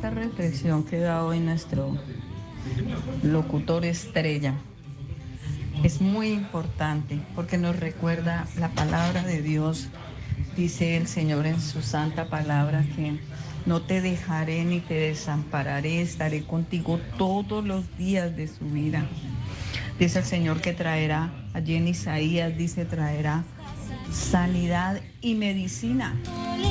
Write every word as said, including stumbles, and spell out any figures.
esta reflexión que da hoy nuestro locutor estrella es muy importante porque nos recuerda la palabra de Dios. Dice el Señor en su santa palabra que no te dejaré ni te desampararé, estaré contigo todos los días de su vida. Dice el Señor que traerá, allí en Isaías dice, traerá sanidad y medicina.